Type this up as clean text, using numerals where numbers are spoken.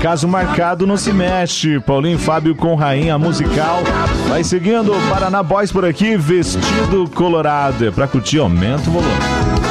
Caso marcado não se mexe. Paulinho e Fábio com Rainha Musical. Vai seguindo Paraná Boys por aqui, Vestido Colorado. É pra curtir, aumenta o volume.